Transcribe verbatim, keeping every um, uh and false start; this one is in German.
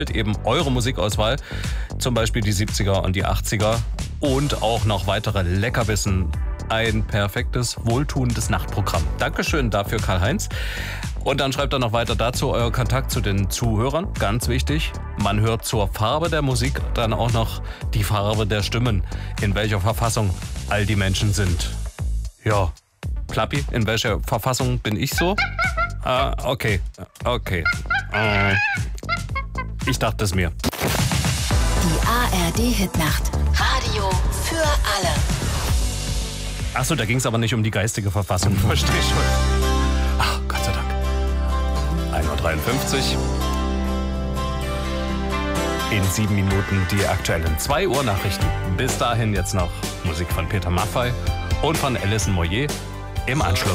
Eben eure Musikauswahl, zum Beispiel die siebziger und die achtziger und auch noch weitere Leckerbissen. Ein perfektes, wohltuendes Nachtprogramm. Dankeschön dafür, Karl-Heinz. Und dann schreibt er noch weiter dazu euer Kontakt zu den Zuhörern. Ganz wichtig, man hört zur Farbe der Musik dann auch noch die Farbe der Stimmen, in welcher Verfassung all die Menschen sind. Ja, Klappi, in welcher Verfassung bin ich so? Ah, okay, okay. Äh, ich dachte es mir. Die A R D-Hitnacht. Radio für alle. Achso, da ging es aber nicht um die geistige Verfassung. Verstehe schon. Ach, Gott sei Dank. ein Uhr dreiundfünfzig. In sieben Minuten die aktuellen zwei Uhr Nachrichten. Bis dahin jetzt noch Musik von Peter Maffay und von Alison Moyet im Anschluss.